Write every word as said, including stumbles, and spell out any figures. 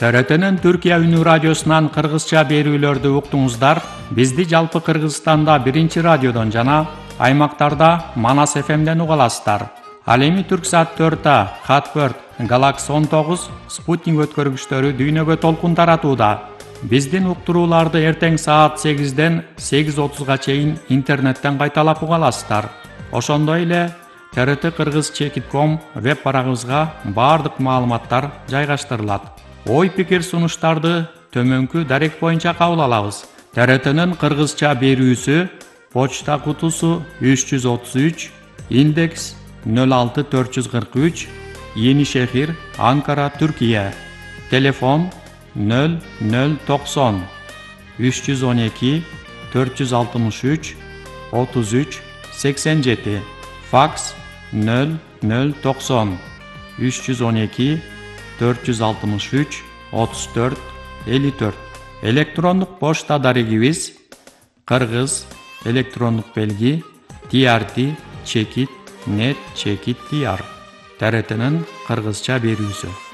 Т Р Т'нин Түркия үнү радиосунан кыргызча берүүлөрдү уктуңуздар. Бизди жалпы Кыргызстанда биринчи радиодон жана аймактарда Манас эф эмден уга аласыздар. Ал эми Түрксат төрт А, Хатберт, Галакс он тогуз, Спутник өткөргүчтөрү дүйнөгө толкун таратууда. Биздин уктурууларды эртең саат сегизден сегиз отузга чейин интернеттен кайталап уга аласыздар. Ошондой эле Т Р Т кыргыз чекит ком веб барагыбызга баардык маалыматтар жайгаштырылат. Ой-пикир сунуштарды төмөнкү дарек боюнча кабыл алабыз. Т Р Т'нин кыргызча берүүсү почта кутусу үч жүз отуз үч, индекс нөл алты төрт жүз кырк үч, Енишехир, Анкара, Түркия. Телефон нөл нөл токсон үч жүз он эки төрт жүз алтымыш үч отуз үч сексен жети. Факс нөл нөл токсон үч жүз он эки төрт жүз алтымыш үч отуз төрт элүү төрт. Электрондук почта дарегибиз кыргыз электрондук белги Т Р Т чекит нет чекит Т R. Т Р Т'нин кыргызча берүүсү.